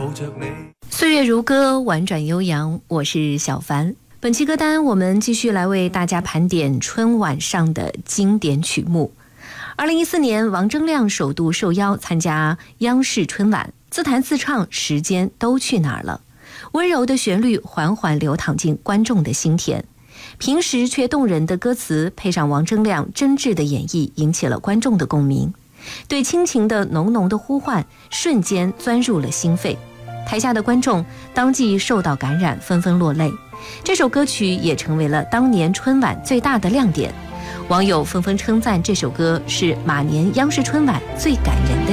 岁月如歌，婉转悠扬，我是小凡。本期歌单我们继续来为大家盘点春晚上的经典曲目。2014年，王铮亮首度受邀参加央视春晚，自弹自唱《时间都去哪儿了》，温柔的旋律缓缓流淌进观众的心田，平实却动人的歌词配上王铮亮真挚的演绎，引起了观众的共鸣，对亲情的浓浓的呼唤瞬间钻入了心肺，台下的观众当即受到感染，纷纷落泪。这首歌曲也成为了当年春晚最大的亮点，网友纷纷称赞这首歌是马年央视春晚最感人的